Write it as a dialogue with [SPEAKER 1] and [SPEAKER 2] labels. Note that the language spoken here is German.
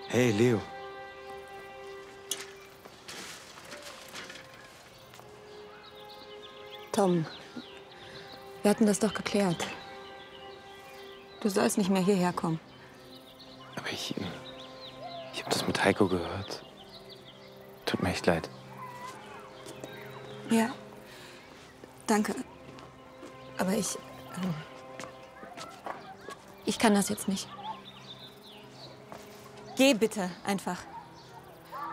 [SPEAKER 1] Hey, Leo.
[SPEAKER 2] Tom, wir hatten das doch geklärt. Du sollst nicht mehr hierher kommen.
[SPEAKER 1] Aber ich habe das mit Heiko gehört. Tut mir echt leid.
[SPEAKER 2] Ja, danke. Aber ich kann das jetzt nicht. Geh bitte einfach.